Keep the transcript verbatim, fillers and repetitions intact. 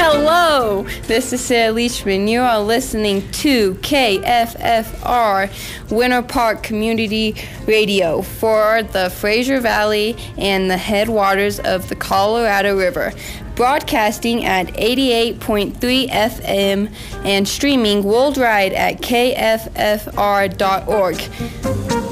Hello, this is Sarah Leachman. You are listening to K F F R Winter Park Community Radio for the Fraser Valley and the headwaters of the Colorado River, broadcasting at eighty-eight point three F M and streaming worldwide at K F F R dot org.